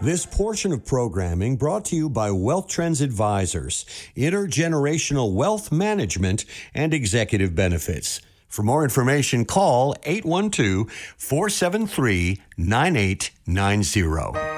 This portion of programming brought to you by Wealth Trends Advisors, intergenerational wealth management and executive benefits. For more information, call 812-473-9890.